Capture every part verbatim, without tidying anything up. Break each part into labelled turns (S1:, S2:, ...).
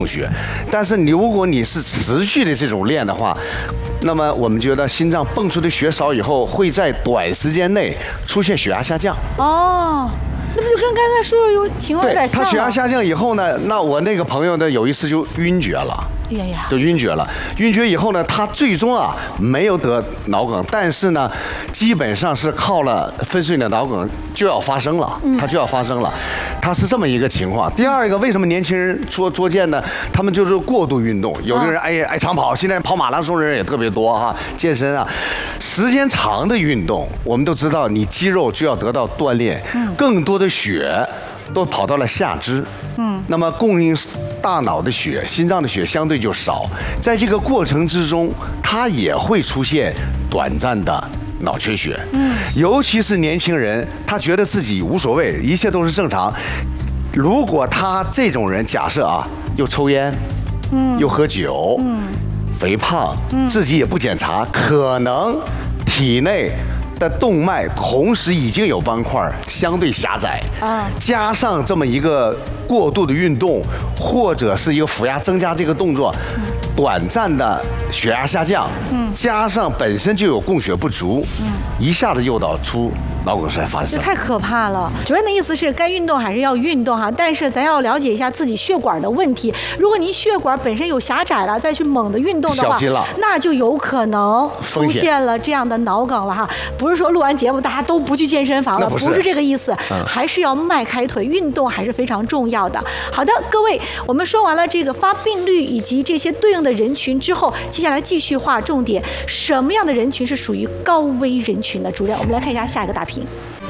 S1: 血，但是你如果你是持续的这种练的话，那么我们觉得心脏泵出的血少以后，会在短时间内出现血压下降。
S2: 哦，那不就跟刚才说的有情况有点像
S1: 对，他血压下降以后呢，那我那个朋友呢，有一次就晕厥了。
S2: 哎呀，
S1: 就晕厥了。晕厥以后呢，他最终啊没有得脑梗，但是呢，基本上是靠了分水岭脑梗就要发生了，他就要发生了，他是这么一个情况。第二个，为什么年轻人做做健呢？他们就是过度运动，有的人爱爱长跑，现在跑马拉松人也特别多哈，健身啊，时间长的运动，我们都知道，你肌肉就要得到锻炼，更多的血都跑到了下肢，嗯，那么供应大脑的血、心脏的血相对就少，在这个过程之中，它也会出现短暂的脑缺血，嗯，尤其是年轻人，他觉得自己无所谓，一切都是正常。如果他这种人，假设啊，又抽烟，嗯，又喝酒，嗯，肥胖，嗯，自己也不检查，可能体内的动脉同时已经有斑块相对狭窄，啊，加上这么一个过度的运动，或者是一个腹压增加这个动作，短暂的血压下降，嗯，加上本身就有供血不足，嗯，一下子诱导出脑梗塞发生，
S2: 这太可怕了。主任的意思是该运动还是要运动哈，但是咱要了解一下自己血管的问题。如果您血管本身有狭窄了，再去猛的运动的话，
S1: 小心了，
S2: 那就有可能出现了这样的脑梗了哈。不是说录完节目大家都不去健身房了，不是，不是这个意思，嗯，还是要迈开腿，运动还是非常重要的。好的，各位，我们说完了这个发病率以及这些对应的人群之后，接下来继续划重点，什么样的人群是属于高危人群呢？主任，我们来看一下下一个大屏。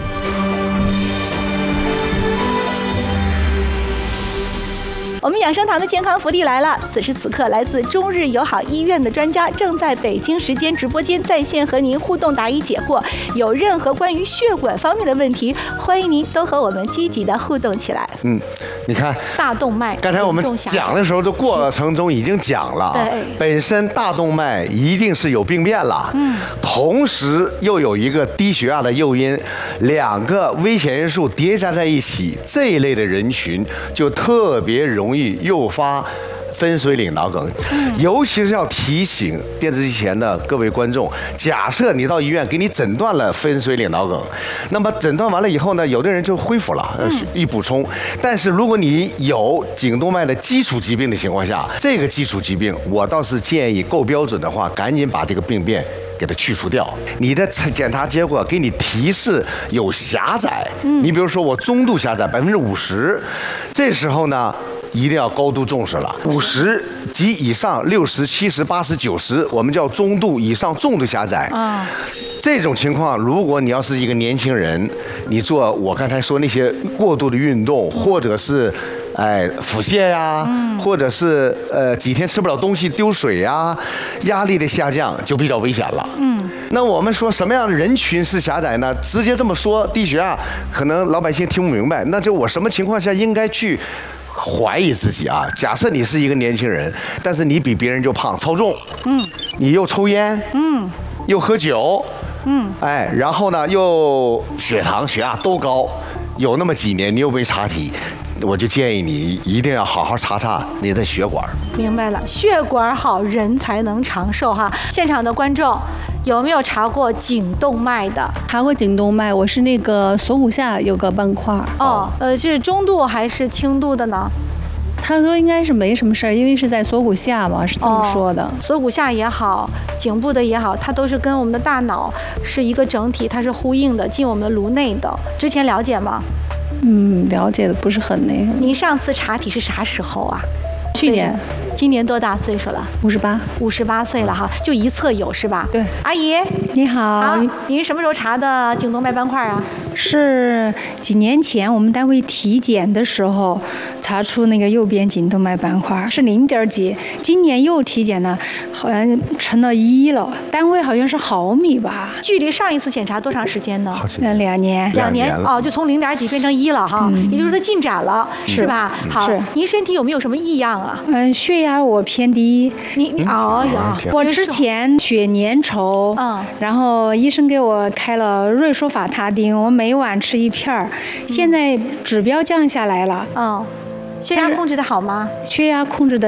S2: 我们养生堂的健康福利来了！此时此刻，来自中日友好医院的专家正在北京时间直播间在线和您互动答疑解惑。有任何关于血管方面的问题，欢迎您都和我们积极的互动起来。
S1: 嗯，你看
S2: 大动脉，
S1: 刚才我们讲的时候，这过程中已经讲了，
S2: 对，
S1: 本身大动脉一定是有病变了，嗯，同时又有一个低血压的诱因，两个危险因素叠加在一起，这一类的人群就特别容易容易诱发分水岭脑梗，尤其是要提醒电视机前的各位观众，假设你到医院给你诊断了分水岭脑梗，那么诊断完了以后呢，有的人就恢复了，一补充。但是如果你有颈动脉的基础疾病的情况下，这个基础疾病我倒是建议够标准的话，赶紧把这个病变给它去除掉。你的检查结果给你提示有狭窄，嗯，你比如说我中度狭窄百分之五十，这时候呢一定要高度重视了。五十及以上，六十、七十、八十、九十，我们叫中度以上重度狭窄。啊，这种情况，如果你要是一个年轻人，你做我刚才说那些过度的运动，或者是哎腹泻呀，嗯，或者是呃几天吃不了东西丢水呀，压力的下降就比较危险了。嗯，那我们说什么样的人群是狭窄呢？直接这么说，低血压可能老百姓听不明白。那就我什么情况下应该去怀疑自己啊？假设你是一个年轻人，但是你比别人就胖、超重，嗯，你又抽烟，嗯，又喝酒，嗯，哎，然后呢又血糖、血压都高，有那么几年你又没查体，我就建议你一定要好好查查你的血管。
S2: 明白了，血管好人才能长寿哈。现场的观众有没有查过颈动脉的？
S3: 查过颈动脉，我是那个锁骨下有个斑块。
S2: 哦，呃，是中度还是轻度的呢？
S3: 他说应该是没什么事儿，因为是在锁骨下嘛，是这么说的。
S2: 哦，锁骨下也好，颈部的也好，它都是跟我们的大脑是一个整体，它是呼应的，进我们的颅内的。之前了解吗？
S3: 嗯，了解的不是很那什么。
S2: 您上次查体是啥时候啊？
S3: 去年。
S2: 今年多大岁数了？
S3: 五十八，
S2: 五十八岁了哈，就一侧有是吧？
S3: 对，
S2: 阿姨
S4: 你好，
S2: 好，您什么时候查的颈动脉斑块啊？
S4: 是几年前我们单位体检的时候查出那个右边颈动脉斑块是零点几，今年又体检呢，好像成了一了，单位好像是毫米吧？
S2: 距离上一次检查多长时间呢？
S4: 嗯，两年，
S2: 两年哦，就从零点几变成一了哈，嗯，也就是说它进展了，是吧？好，
S4: 是。
S2: 您身体有没有什么异样啊？
S4: 嗯，血压我偏低，
S2: 你你哦有，
S4: 我之前血粘稠，嗯，然后医生给我开了瑞舒法他汀，我每晚吃一片儿，现在指标降下来了，
S2: 嗯，血压控制的好吗？
S4: 血压控制的